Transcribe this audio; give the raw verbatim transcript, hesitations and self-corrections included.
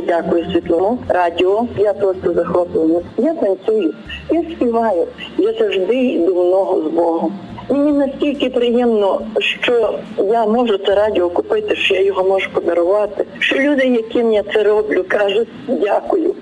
дякую Світлому радіо. Я просто захоплена. Я танцюю, я співаю. Я завжди йду в ногу з Богом. Мені настільки приємно, що я можу це радіо купити, що я його можу подарувати. Що люди, яким я це роблю, кажуть дякую.